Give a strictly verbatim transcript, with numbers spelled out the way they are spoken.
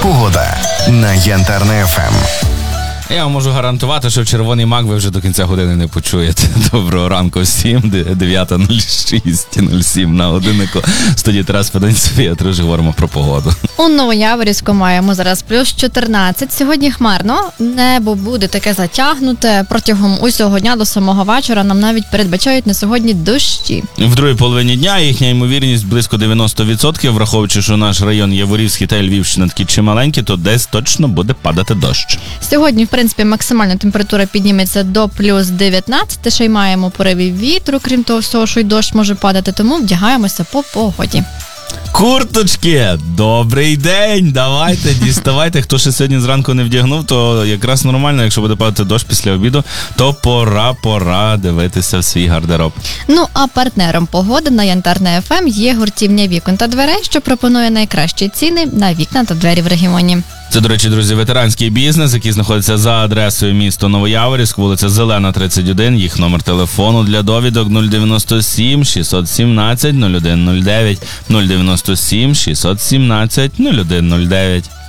Погода на Янтарне еф ем. Я вам можу гарантувати, що червоний мак ви вже до кінця години не почуєте. Доброго ранку всім, дев'ята нуль шість нуль сім на годиннику. В студії Тарас Федоренко, Софія Триж, говоримо про погоду. У Новояворівську маємо зараз плюс чотирнадцять. Сьогодні хмарно, небо буде таке затягнуте. Протягом усього дня до самого вечора нам навіть передбачають на сьогодні дощі. В другій половині дня їхня ймовірність близько дев'яносто відсотків, враховуючи, що наш район Яворівський та Львівщина такі чималенькі, то десь точно буде падати дощ. Сьогодні, в принципі, максимальна температура підніметься до плюс дев'ятнадцять, ще й маємо пориви вітру, крім того всього, що й дощ може падати, тому вдягаємося по погоді. Курточки, добрий день, давайте, діставайте. Хто ще сьогодні зранку не вдягнув, то якраз нормально, якщо буде падати дощ після обіду, то пора, пора дивитися в свій гардероб. Ну, а партнером погоди на Янтарне еф ем є гуртівня вікон та дверей, що пропонує найкращі ціни на вікна та двері в регіоні. Це, до речі, друзі, ветеранський бізнес, який знаходиться за адресою місто Новояворівськ, вулиця Зелена, тридцять один. Їх номер телефону для довідок нуль дев'яносто сім шістсот сімнадцять нуль один нуль дев'ять, нуль дев'яносто сім шістсот сімнадцять нуль один нуль дев'ять.